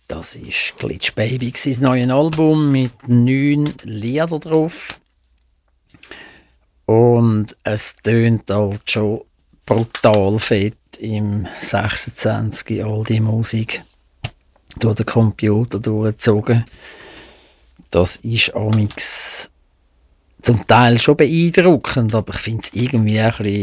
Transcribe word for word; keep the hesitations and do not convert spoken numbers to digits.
Das war Glitch Baby, das neue Album mit neun Liedern drauf. Und es tönt halt schon brutal fett im sechsundzwanzig, all die Musik durch den Computer durchgezogen. Das ist amix zum Teil schon beeindruckend, aber ich finde es irgendwie ein bisschen